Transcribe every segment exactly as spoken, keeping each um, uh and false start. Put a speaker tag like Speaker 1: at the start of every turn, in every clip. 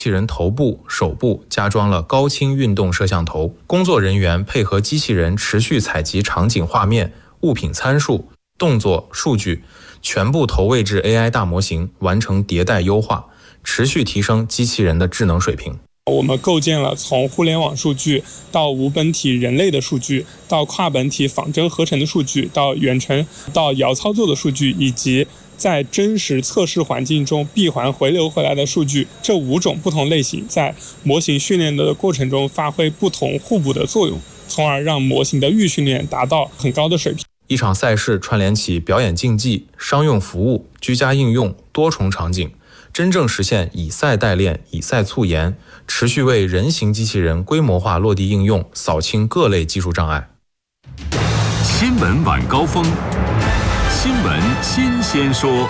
Speaker 1: 机器人头部、手部加装了高清运动摄像头，工作人员配合机器人持续采集场景画面、物品参数、动作数据，全部投喂至 A I 大模型，完成迭代优化，持续提升机器人的智能水平。
Speaker 2: 我们构建了从互联网数据到无本体人类的数据，到跨本体仿真合成的数据，到远程到遥操作的数据，以及在真实测试环境中闭环回流回来的数据，这五种不同类型在模型训练的过程中发挥不同互补的作用，从而让模型的预训练达到很高的水平。
Speaker 1: 一场赛事串联起表演竞技、商用服务、居家应用多重场景，真正实现以赛代练、以赛促研，持续为人形机器人规模化落地应用扫清各类技术障碍。
Speaker 3: 新闻晚高峰，新闻新鲜说。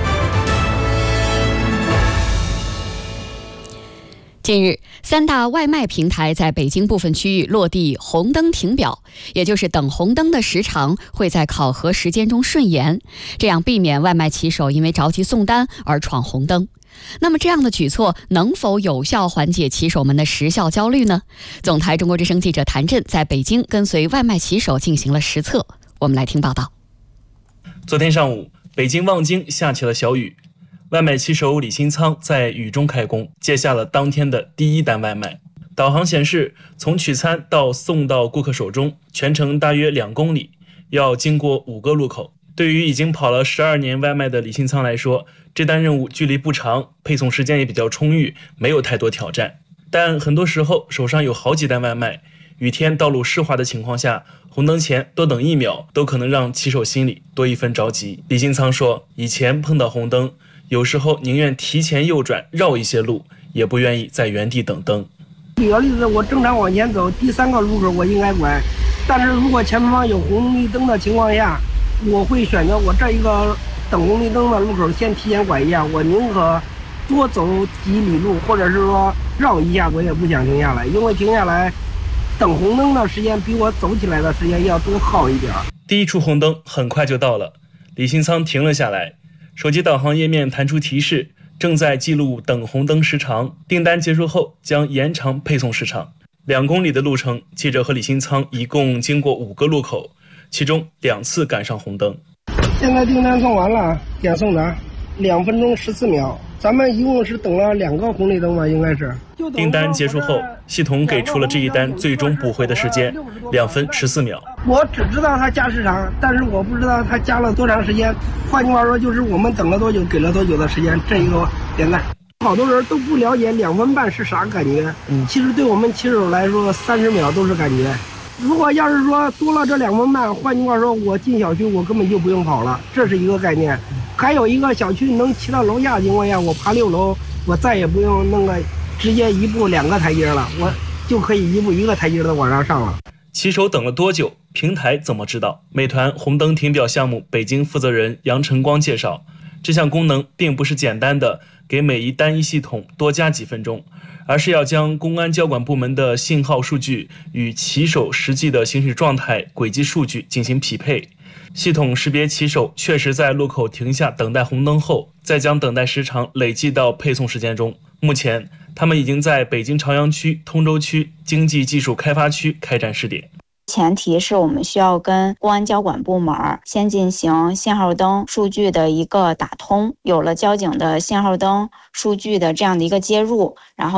Speaker 4: 近日，三大外卖平台在北京部分区域落地红灯停表，也就是等红灯的时长会在考核时间中顺延，这样避免外卖骑手因为着急送单而闯红灯。那么这样的举措能否有效缓解骑手们的时效焦虑呢？总台中国之声记者谭震在北京跟随外卖骑手进行了实测，我们来听报道。
Speaker 5: 昨天上午，北京望京下起了小雨，外卖骑手李新仓在雨中开工，接下了当天的第一单外卖。导航显示，从取餐到送到顾客手中，全程大约两公里，要经过五个路口。对于已经跑了十二年外卖的李新仓来说，这单任务距离不长，配送时间也比较充裕，没有太多挑战。但很多时候手上有好几单外卖，雨天道路湿滑的情况下，红灯前多等一秒都可能让骑手心里多一分着急。李新仓说，以前碰到红灯，有时候宁愿提前右转绕一些路，也不愿意在原地等灯。
Speaker 6: 举个例子，我正常往前走，第三个路口我应该拐，但是如果前方有红绿灯的情况下，我会选择我这一个等红绿灯的路口先提前拐一下，我宁可多走几里路，或者是说绕一下，我也不想停下来，因为停下来等红灯的时间比我走起来的时间要多耗一点。
Speaker 5: 第一处红灯很快就到了，李新仓停了下来，手机导航页面弹出提示，正在记录等红灯时长，订单结束后将延长配送时长。两公里的路程，记者和李新仓一共经过五个路口，其中两次赶上红灯。
Speaker 6: 现在订单送完了，点送达，两分钟十四秒。咱们一共是等了两个红绿灯吧，应该是。
Speaker 5: 订单结束后，系统给出了这一单最终补回的时间，两分十四秒。
Speaker 6: 我只知道它加时长，但是我不知道它加了多长时间。换句话说，就是我们等了多久，给了多久的时间，这一个点赞。好多人都不了解两分半是啥感觉，嗯，其实对我们骑手来说，三十秒都是感觉。如果要是说多了这两分半，换句话说，我进小区我根本就不用跑了，这是一个概念。还有一个小区能骑到楼下的情况下，我爬六楼，我再也不用弄个直接一步两个台阶了，我就可以一步一个台阶的往上上了。
Speaker 5: 骑手等了多久？平台怎么知道？美团红灯停表项目北京负责人杨晨光介绍，这项功能并不是简单的给每一单一系统多加几分钟，而是要将公安交管部门的信号数据与骑手实际的行驶状态、轨迹数据进行匹配。系统识别骑手确实在路口停下等待红灯后，再将等待时长累计到配送时间中。目前，他们已经在北京朝阳区、通州区经济技术开发区开展试点。
Speaker 7: 前提是我们需要跟公安交管部门先进行信号灯数据的一个打通，有了交警的信号灯数据的这样的一个接入，然后